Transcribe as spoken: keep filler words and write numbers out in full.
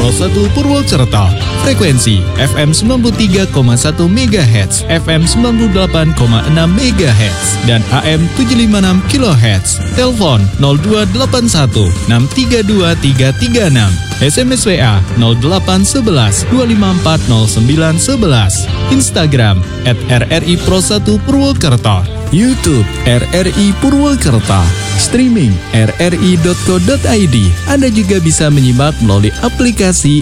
Pro satu Purwokerto. Frekuensi F M sembilan puluh tiga koma satu megahertz, F M sembilan puluh delapan koma enam megahertz, dan A M tujuh lima enam kilohertz. Telepon nol dua delapan satu enam tiga dua tiga tiga enam. S M S W A nol delapan satu satu dua lima empat nol sembilan satu satu. Instagram at R R I Pro satu Purwokerto. YouTube R R I Purwokerto. Streaming r r i dot co dot i d. Anda juga bisa menyimak melalui aplikasi